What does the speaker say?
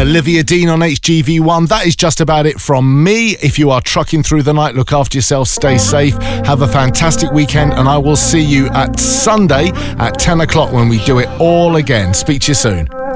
Olivia Dean on HGV1. That is just about it from me. If you are trucking through the night, look after yourself, stay safe, have a fantastic weekend, and I will see you at Sunday at 10 o'clock when we do it all again. Speak to you soon.